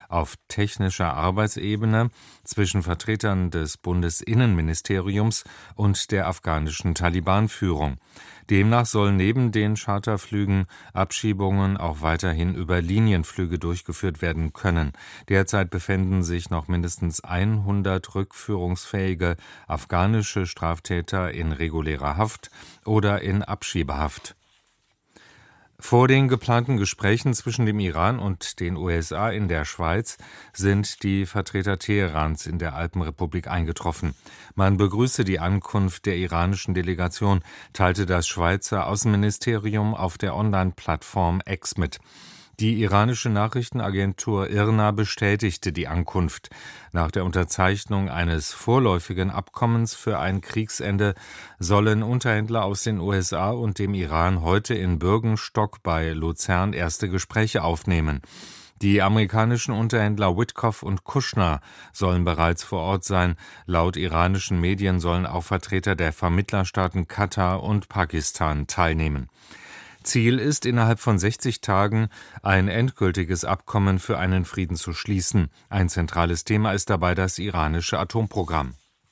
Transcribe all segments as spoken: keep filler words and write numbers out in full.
auf technischer Arbeitsebene zwischen Vertretern des Bundesinnenministeriums und der afghanischen Taliban-Führung. Demnach sollen neben den Charterflügen Abschiebungen auch weiterhin über Linienflüge durchgeführt werden können. Derzeit befinden sich noch mindestens hundert rückführungsfähige afghanische Straftäter in regulärer Haft oder in Abschiebehaft. Vor den geplanten Gesprächen zwischen dem Iran und den U S A in der Schweiz sind die Vertreter Teherans in der Alpenrepublik eingetroffen. Man begrüße die Ankunft der iranischen Delegation, teilte das Schweizer Außenministerium auf der Online-Plattform X mit. Die iranische Nachrichtenagentur I R N A bestätigte die Ankunft. Nach der Unterzeichnung eines vorläufigen Abkommens für ein Kriegsende sollen Unterhändler aus den U S A und dem Iran heute in Bürgenstock bei Luzern erste Gespräche aufnehmen. Die amerikanischen Unterhändler Witkoff und Kushner sollen bereits vor Ort sein. Laut iranischen Medien sollen auch Vertreter der Vermittlerstaaten Katar und Pakistan teilnehmen. Ziel ist, innerhalb von sechzig Tagen ein endgültiges Abkommen für einen Frieden zu schließen. Ein zentrales Thema ist dabei das iranische Atomprogramm.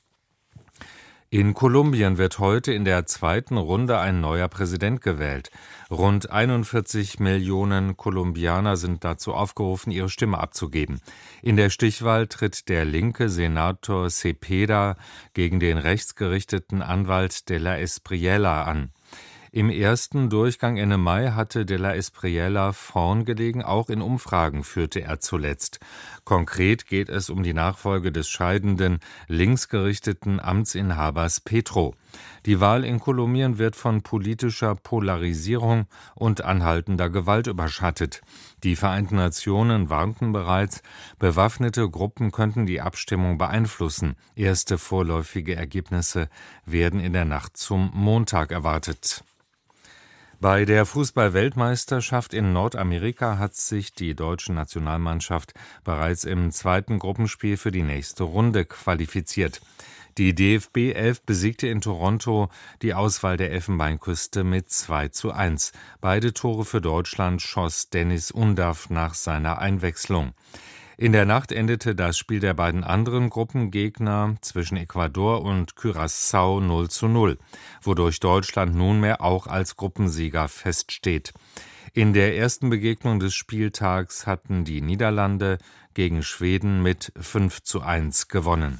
In Kolumbien wird heute in der zweiten Runde ein neuer Präsident gewählt. Rund einundvierzig Millionen Kolumbianer sind dazu aufgerufen, ihre Stimme abzugeben. In der Stichwahl tritt der linke Senator Cepeda gegen den rechtsgerichteten Anwalt de la Espriella an. Im ersten Durchgang Ende Mai hatte de la Espriella vorn gelegen, auch in Umfragen führte er zuletzt. Konkret geht es um die Nachfolge des scheidenden, linksgerichteten Amtsinhabers Petro. Die Wahl in Kolumbien wird von politischer Polarisierung und anhaltender Gewalt überschattet. Die Vereinten Nationen warnten bereits, bewaffnete Gruppen könnten die Abstimmung beeinflussen. Erste vorläufige Ergebnisse werden in der Nacht zum Montag erwartet. Bei der Fußball-Weltmeisterschaft in Nordamerika hat sich die deutsche Nationalmannschaft bereits im zweiten Gruppenspiel für die nächste Runde qualifiziert. Die D F B elf besiegte in Toronto die Auswahl der Elfenbeinküste mit zwei zu eins. Beide Tore für Deutschland schoss Dennis Undaff nach seiner Einwechslung. In der Nacht endete das Spiel der beiden anderen Gruppengegner zwischen Ecuador und Curaçao null zu null, wodurch Deutschland nunmehr auch als Gruppensieger feststeht. In der ersten Begegnung des Spieltags hatten die Niederlande gegen Schweden mit fünf zu eins gewonnen.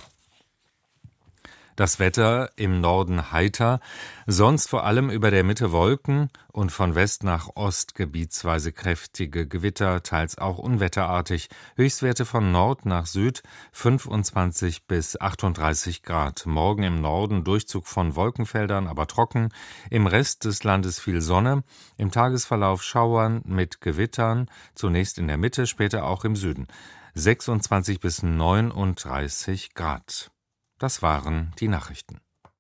Das Wetter im Norden heiter, sonst vor allem über der Mitte Wolken und von West nach Ost gebietsweise kräftige Gewitter, teils auch unwetterartig. Höchstwerte von Nord nach Süd fünfundzwanzig bis achtunddreißig Grad. Morgen im Norden Durchzug von Wolkenfeldern, aber trocken. Im Rest des Landes viel Sonne. Im Tagesverlauf Schauern mit Gewittern, zunächst in der Mitte, später auch im Süden. sechsundzwanzig bis neununddreißig Grad. Das waren die Nachrichten.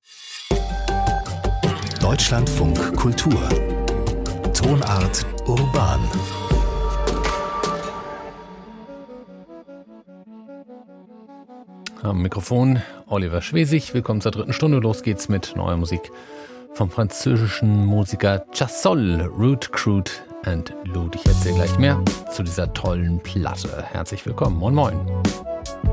Deutschlandfunk Kultur. Tonart urban. Am Mikrofon Oliver Schwesig. Willkommen zur dritten Stunde. Los geht's mit neuer Musik vom französischen Musiker Chassol, Root, Crude and Loot. Ich erzähle gleich mehr zu dieser tollen Platte. Herzlich willkommen. Moin Moin.